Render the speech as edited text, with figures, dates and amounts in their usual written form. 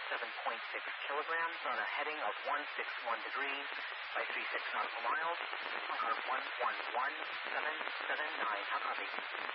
kilograms on a heading of 161 degrees by 36 nautical miles. Squawk 111779. How copy?